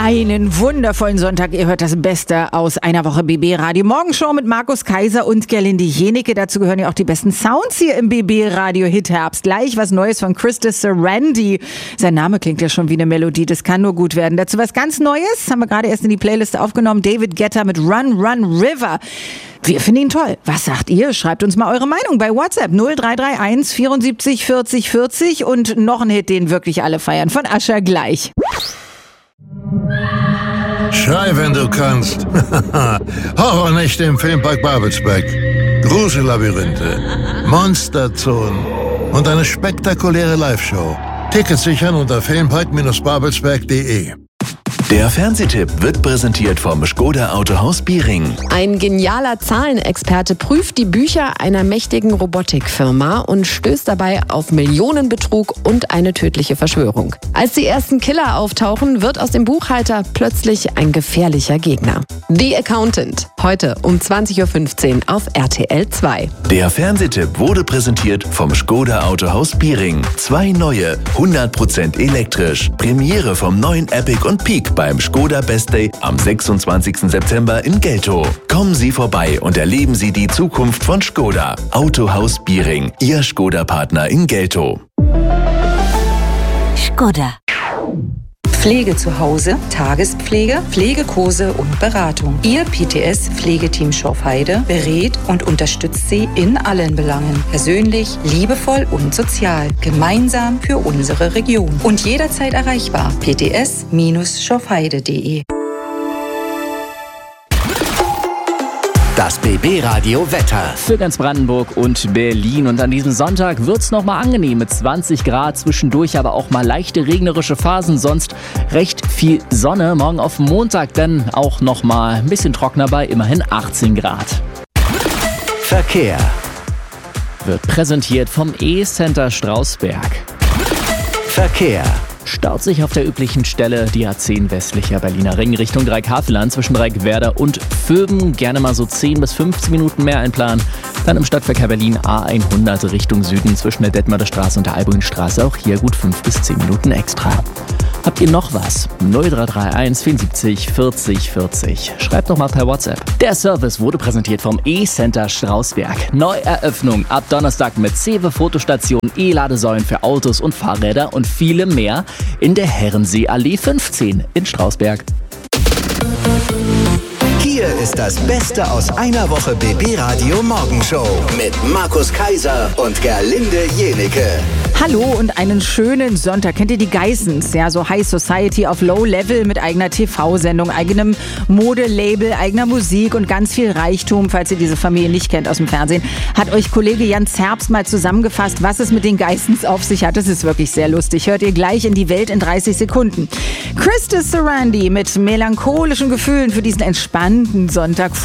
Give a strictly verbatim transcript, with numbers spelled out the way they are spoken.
Einen wundervollen Sonntag. Ihr hört das Beste aus einer Woche B B Radio. Morgenshow mit Markus Kaiser und Gerlinde Jenike. Dazu gehören ja auch die besten Sounds hier im B B Radio Hit Herbst. Gleich was Neues von Christus Sarandi. Sein Name klingt ja schon wie eine Melodie. Das kann nur gut werden. Dazu was ganz Neues. Haben wir gerade erst in die Playlist aufgenommen. David Guetta mit Run, Run, River. Wir finden ihn toll. Was sagt ihr? Schreibt uns mal eure Meinung bei WhatsApp null drei drei eins vierundsiebzig vierzig vierzig und noch ein Hit, den wirklich alle feiern. Von Usher gleich. Schrei, wenn du kannst. Horrornächte im Filmpark Babelsberg. Grusellabyrinthe, Monsterzonen und eine spektakuläre Live-Show. Tickets sichern unter filmpark babelsberg punkt de. Der Fernsehtipp wird präsentiert vom Škoda Autohaus Biering. Ein genialer Zahlenexperte prüft die Bücher einer mächtigen Robotikfirma und stößt dabei auf Millionenbetrug und eine tödliche Verschwörung. Als die ersten Killer auftauchen, wird aus dem Buchhalter plötzlich ein gefährlicher Gegner. The Accountant, heute um zwanzig Uhr fünfzehn auf R T L zwei. Der Fernsehtipp wurde präsentiert vom Škoda Autohaus Biering. Zwei neue, hundert Prozent elektrisch. Premiere vom neuen Epic und Peak beim Škoda Best Day am sechsundzwanzigsten September in Geltow. Kommen Sie vorbei und erleben Sie die Zukunft von Škoda. Autohaus Biering, Ihr Škoda-Partner in Geltow. Škoda. Pflege zu Hause, Tagespflege, Pflegekurse und Beratung. Ihr P T S-Pflegeteam Schorfheide berät und unterstützt Sie in allen Belangen. Persönlich, liebevoll und sozial. Gemeinsam für unsere Region. Und jederzeit erreichbar. p t s schorfheide punkt de. Das B B Radio Wetter. Für ganz Brandenburg und Berlin. Und an diesem Sonntag wird es nochmal angenehm mit zwanzig Grad. Zwischendurch aber auch mal leichte regnerische Phasen. Sonst recht viel Sonne. Morgen auf Montag dann auch nochmal ein bisschen trockener bei immerhin achtzehn Grad. Verkehr. Wird präsentiert vom E-Center Strausberg. Verkehr. Staut sich auf der üblichen Stelle die A zehn westlicher Berliner Ring Richtung Dreieckhaveland zwischen Dreieckwerder und Vöben. Gerne mal so zehn bis fünfzehn Minuten mehr einplanen. Dann im Stadtverkehr Berlin A hundert Richtung Süden zwischen der Detmolder Straße und der Albuinstraße. Auch hier gut fünf bis zehn Minuten extra. Habt ihr noch was? null drei drei eins vierundsiebzig vierzig vierzig. Schreibt doch mal per WhatsApp. Der Service wurde präsentiert vom E-Center Strausberg. Neueröffnung ab Donnerstag mit Cewe-Fotostation, E-Ladesäulen für Autos und Fahrräder und vielem mehr in der Herrenseeallee fünfzehn in Strausberg. Hier ist das Beste aus einer Woche B B Radio Morgenshow mit Markus Kaiser und Gerlinde Jenike. Hallo und einen schönen Sonntag. Kennt ihr die Geissens? Ja, so High Society auf Low Level mit eigener T V-Sendung, eigenem Modelabel, eigener Musik und ganz viel Reichtum. Falls ihr diese Familie nicht kennt aus dem Fernsehen, hat euch Kollege Jan Zerbst mal zusammengefasst, was es mit den Geissens auf sich hat. Das ist wirklich sehr lustig. Hört ihr gleich in die Welt in dreißig Sekunden. Christus Sarandi mit melancholischen Gefühlen für diesen entspannten Sonntag.